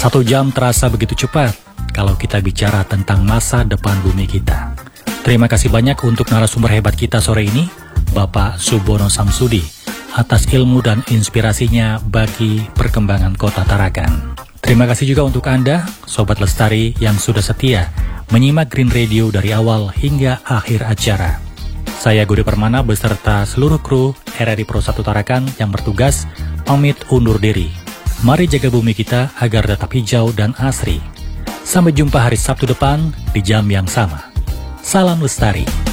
1 jam terasa begitu cepat kalau kita bicara tentang masa depan bumi kita. Terima kasih banyak untuk narasumber hebat kita sore ini, Bapak Subono Samsudi, atas ilmu dan inspirasinya bagi perkembangan kota Tarakan. Terima kasih juga untuk Anda, Sobat Lestari, yang sudah setia menyimak Green Radio dari awal hingga akhir acara. Saya Guri Permana beserta seluruh kru RRI Pro 1 Tarakan yang bertugas pamit undur diri. Mari jaga bumi kita agar tetap hijau dan asri. Sampai jumpa hari Sabtu depan di jam yang sama. Salam Lestari.